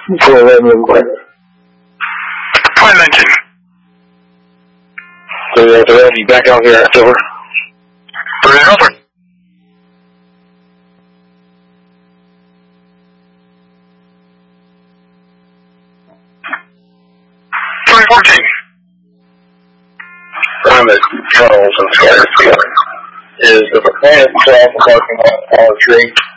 Flight 19. So you back out here, over. Ready, over. 314. I'm at Charles and Square. Is the plan itself a parking lot on a tree?